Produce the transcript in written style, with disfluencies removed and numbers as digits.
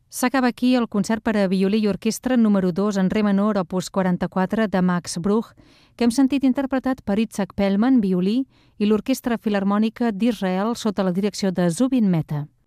S'acaba aquí el concert per a violí i orquestra número 2 en re menor, opus 44, de Max Bruch, que hem sentit interpretat per Itzhak Perlman, violí, i l'Orquestra Filharmònica d'Israel sota la direcció de Zubin Mehta.